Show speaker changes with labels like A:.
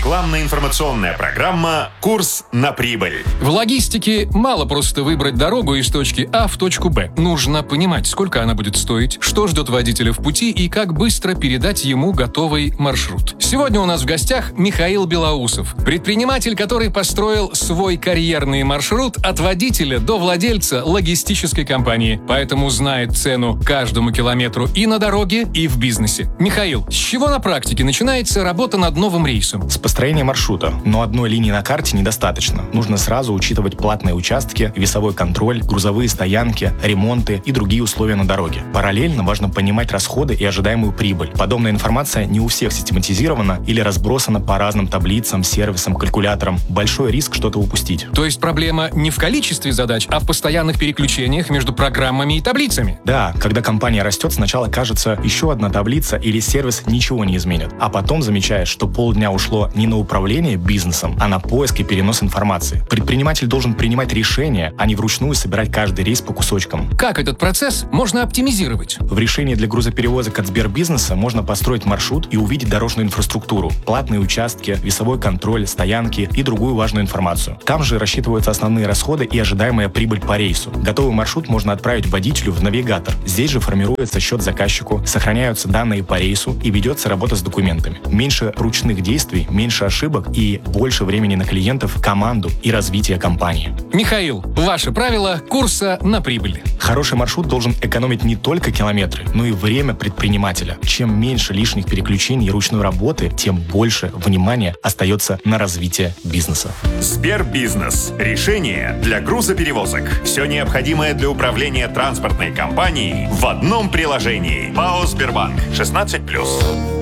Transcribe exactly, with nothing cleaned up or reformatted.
A: Рекламно-информационная программа «Курс на прибыль».
B: В логистике мало просто выбрать дорогу из точки А в точку Б. Нужно понимать, сколько она будет стоить, что ждет водителя в пути и как быстро передать ему готовый маршрут. Сегодня у нас в гостях Михаил Белоусов, предприниматель, который построил свой карьерный маршрут от водителя до владельца логистической компании, поэтому знает цену каждому километру и на дороге, и в бизнесе. Михаил, с чего на практике начинается работа над новым рейсом?
C: С построения маршрута. Но одной линии на карте недостаточно. Нужно сразу учитывать платные участки, весовой контроль, грузовые стоянки, ремонты и другие условия на дороге. Параллельно важно понимать расходы и ожидаемую прибыль. Подобная информация не у всех систематизирована или разбросана по разным таблицам, сервисам, калькуляторам. Большой риск что-то упустить.
B: То есть проблема не в количестве задач, а в постоянных переключениях между программами и таблицами?
C: Да, когда компания растет, сначала кажется, еще одна таблица или сервис ничего не изменит. А потом замечаешь, что полдня ушло не на управление бизнесом, а на поиск и перенос информации. Предприниматель должен принимать решения, а не вручную собирать каждый рейс по кусочкам.
B: Как этот процесс можно оптимизировать?
C: В решении для грузоперевозок от Сбербизнеса можно построить маршрут и увидеть дорожную инфраструктуру, платные участки, весовой контроль, стоянки и другую важную информацию. Там же рассчитываются основные расходы и ожидаемая прибыль по рейсу. Готовый маршрут можно отправить водителю в навигатор. Здесь же формируется счет заказчику, сохраняются данные по рейсу и ведется работа с документами. Меньше ручных действий, меньше ошибок и больше времени на клиентов, команду и развитие компании.
B: Михаил, ваши правила курса на прибыль.
C: Хороший маршрут должен экономить не только километры, но и время предпринимателя. Чем меньше лишних переключений и ручной работы, тем больше внимания остается на развитие бизнеса.
A: Сбербизнес. Решение для грузоперевозок. Все необходимое для управления транспортной компанией в одном приложении. ПАО «Сбербанк». шестнадцать плюс.